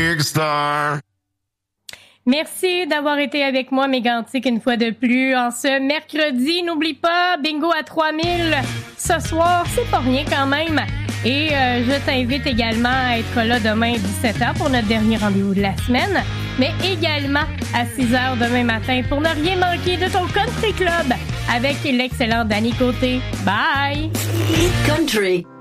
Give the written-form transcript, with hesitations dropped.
Big Star. Merci d'avoir été avec moi, Mégantic, une fois de plus. En ce mercredi, n'oublie pas, bingo à 3000 ce soir, c'est pas rien quand même. Et je t'invite également à être là demain 17h pour notre dernier rendez-vous de la semaine, mais également à 6h demain matin pour ne rien manquer de ton Country Club avec l'excellent Danny Côté. Bye! Country.